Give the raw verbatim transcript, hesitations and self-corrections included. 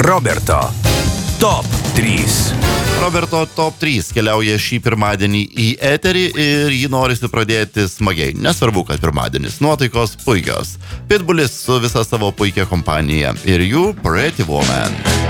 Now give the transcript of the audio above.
Roberto Top trys. Roberto Top trys keliauja šį pirmadienį į eterį ir jį norisi pradėti smagiai. Nesvarbu, kad pirmadienis, nuotaikos puikios. Pitbullis su visa savo puikia kompanija ir jų Pretty Woman.